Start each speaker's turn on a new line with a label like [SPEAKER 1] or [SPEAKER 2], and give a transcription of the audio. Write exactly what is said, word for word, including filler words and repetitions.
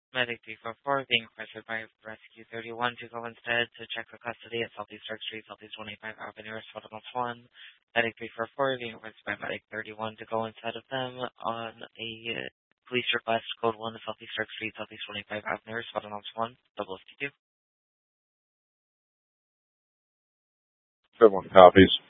[SPEAKER 1] Medic three four four being requested by Rescue thirty-one to go instead to check for custody at Southeast Third Street, Southeast twenty-five Avenue, Respondent one. Medic three four four being requested by Medic thirty-one to go inside of them on a uh, police request, code one, Southeast Third Street, Southeast twenty-five Avenue, Respondent one, double fifty-two.
[SPEAKER 2] Everyone copies.